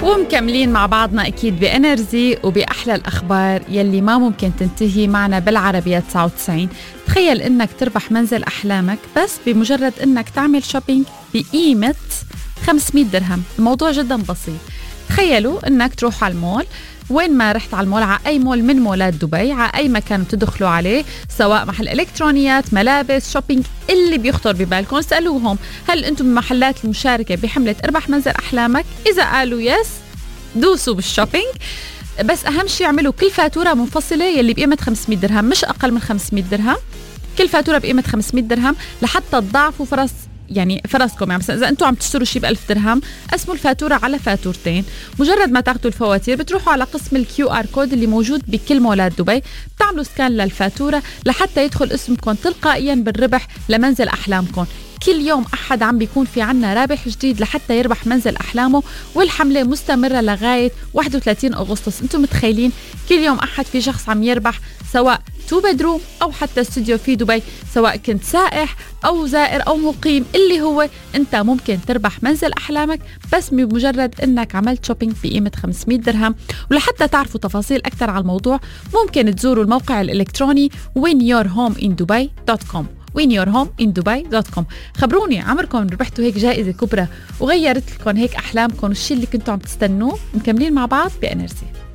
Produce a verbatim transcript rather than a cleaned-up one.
ومكملين مع بعضنا أكيد بإنرجي وبأحلى الأخبار يلي ما ممكن تنتهي معنا بالعربية تسعة وتسعين. تخيل إنك تربح منزل أحلامك بس بمجرد إنك تعمل شوبينج بقيمة خمسمية درهم. الموضوع جدا بسيط. تخيلوا إنك تروح على المول، وين ما رحت على المول، على أي مول من مولات دبي، على أي مكان بتدخلوا عليه، سواء محل إلكترونيات، ملابس، شوبينج، اللي بيخطر ببالكم، اسألوهم هل أنتم من محلات المشاركة بحملة اربح منزل أحلامك؟ إذا قالوا يس دوسوا بالشوبينج. بس أهم شيء اعملوا كل فاتورة منفصلة يلي بقيمة خمسمية درهم، مش أقل من خمسمية درهم. كل فاتورة بقيمة خمسمية درهم لحتى تضاعفوا فرص، يعني فرصكم. يعني مثلا إذا أنتم عم تشتروا شيء بألف درهم، قسموا الفاتورة على فاتورتين. مجرد ما تاخدوا الفواتير بتروحوا على قسم الكيو آر كود اللي موجود بكل مولات دبي، بتعملوا سكان للفاتورة لحتى يدخل اسمكم تلقائيا بالربح لمنزل أحلامكم. كل يوم أحد عم بيكون في عنا رابح جديد لحتى يربح منزل أحلامه، والحملة مستمرة لغاية واحد وثلاثين أغسطس. أنتم متخيلين كل يوم أحد في شخص عم يربح، سواء تو بدروم أو حتى استوديو في دبي، سواء كنت سائح أو زائر أو مقيم، اللي هو أنت ممكن تربح منزل أحلامك بس بمجرد أنك عملت شوبينج بقيمة خمسمية درهم. ولحتى تعرفوا تفاصيل أكثر على الموضوع ممكن تزوروا الموقع الإلكتروني win your home in dubai دوت كوم win your home in dubai دوت كوم. خبروني عمركم ربحتوا هيك جائزة كبرى وغيرت لكم هيك أحلامكم والشيء اللي كنتوا عم تستنوه. مكملين مع بعض بإنرجي.